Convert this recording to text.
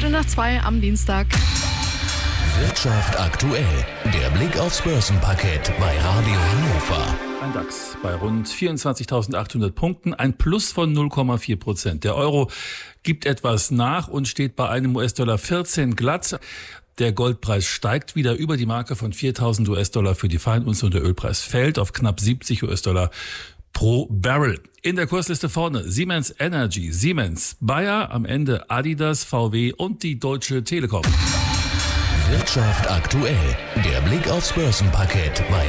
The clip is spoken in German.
2 am Dienstag. Wirtschaft aktuell. Der Blick aufs Börsenparkett bei Radio Hannover. Ein DAX bei rund 24.800 Punkten, ein Plus von 0,4%. Der Euro gibt etwas nach und steht bei einem US-Dollar 14 glatt. Der Goldpreis steigt wieder über die Marke von 4.000 US-Dollar für die Feinunze und der Ölpreis fällt auf knapp 70 US-Dollar pro Barrel. In der Kursliste vorne Siemens Energy, Siemens, Bayer, am Ende Adidas, VW und die Deutsche Telekom. Wirtschaft aktuell. Der Blick aufs Börsenparkett bei